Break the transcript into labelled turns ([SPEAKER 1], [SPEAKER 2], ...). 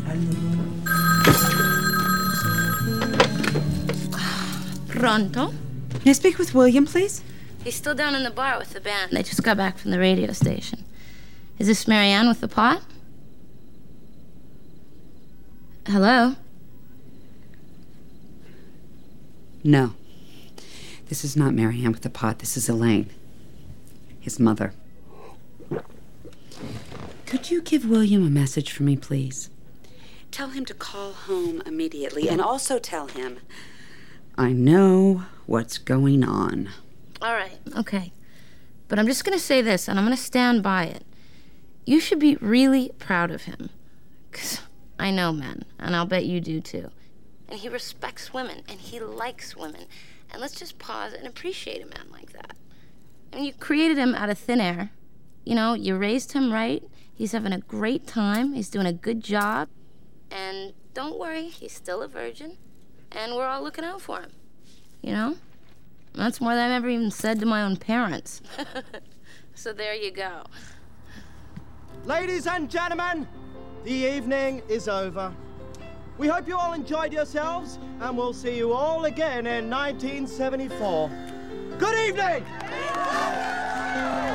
[SPEAKER 1] Pronto?
[SPEAKER 2] May I speak with William, please?
[SPEAKER 1] He's still down in the bar with the band. They just got back from the radio station. Is this Marianne with the pot? Hello?
[SPEAKER 2] No. This is not Marianne with the pot. This is Elaine, his mother. Could you give William a message for me, please? Tell him to call home immediately, and also tell him I know what's going on.
[SPEAKER 1] All right, okay. But I'm just going to say this, and I'm going to stand by it. You should be really proud of him. Because I know men, and I'll bet you do too. And he respects women, and he likes women. And let's just pause and appreciate a man like that. I mean, you created him out of thin air. You know, you raised him right. He's having a great time. He's doing a good job. And don't worry, he's still a virgin. And we're all looking out for him. You know? That's more than I've ever even said to my own parents. So there you go.
[SPEAKER 3] Ladies and gentlemen, the evening is over. We hope you all enjoyed yourselves, and we'll see you all again in 1974. Good evening!